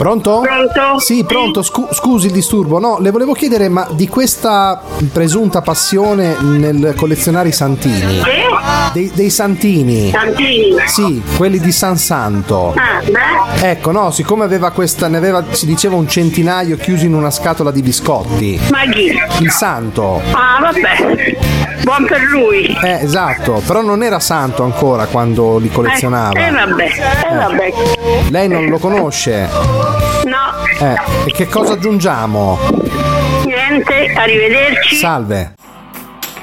Pronto? Pronto? Sì, pronto. Scusi il disturbo. No, le volevo chiedere, ma di questa presunta passione nel collezionare i santini? Dei santini. Santini? Sì, quelli di San Santo. Ah, beh. Ecco, no, siccome aveva si diceva un centinaio chiusi in una scatola di biscotti. Ma chi? Il santo. Ah, vabbè. Buon per lui. Esatto, però non era santo ancora quando li collezionava. Vabbè. Lei non lo conosce? No. E che cosa aggiungiamo? Niente, arrivederci. Salve.